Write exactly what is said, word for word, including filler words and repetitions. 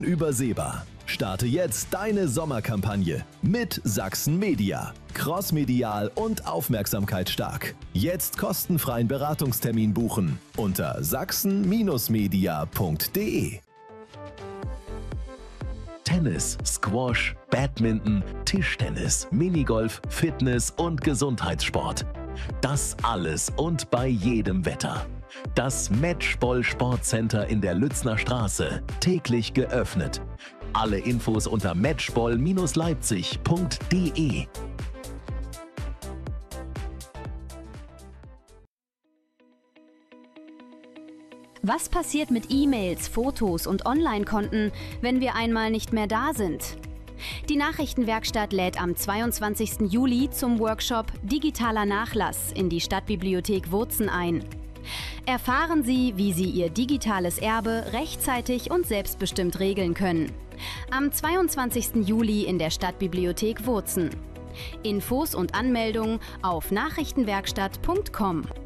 Unübersehbar. Starte jetzt deine Sommerkampagne mit Sachsen Media. Crossmedial und aufmerksamkeitsstark. Jetzt kostenfreien Beratungstermin buchen unter sachsen Media punkt de. Tennis, Squash, Badminton, Tischtennis, Minigolf, Fitness und Gesundheitssport. Das alles und bei jedem Wetter. Das Matchball Sportcenter in der Lützner Straße. Täglich geöffnet. Alle Infos unter matchball Leipzig punkt de. Was passiert mit E-Mails, Fotos und Online-Konten, wenn wir einmal nicht mehr da sind? Die Nachrichtenwerkstatt lädt am zweiundzwanzigsten Juli zum Workshop Digitaler Nachlass in die Stadtbibliothek Wurzen ein. Erfahren Sie, wie Sie Ihr digitales Erbe rechtzeitig und selbstbestimmt regeln können. Am zweiundzwanzigsten Juli in der Stadtbibliothek Wurzen. Infos und Anmeldungen auf nachrichtenwerkstatt punkt com.